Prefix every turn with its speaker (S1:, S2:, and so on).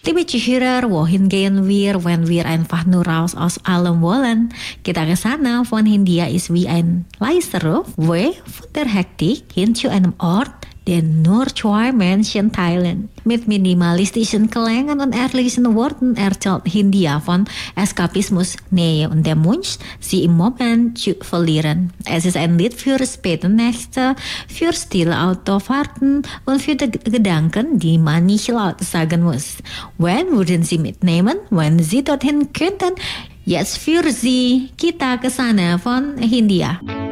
S1: Liebe Zuhörer, wohin gehen wir, wenn wir einfach nur raus aus allem wollen? Kita ke sana von Hindia ist wie ein leiser Ruf, weg von der Hektik hin zu einem Ort, den nur zwei Menschen teilen. Mit minimalistischen Klängen und ehrlichen Worten erzählt Hindia von Eskapismus, Nähe und dem Wunsch, sie im Moment zu verlieren. Es ist ein Lied für späte Nächte, für stille Autofahrten und für die Gedanken, die man nicht laut sagen muss. Wen würden Sie mitnehmen, wenn Sie dorthin könnten? Jetzt für Sie, kita ke sana von Hindia.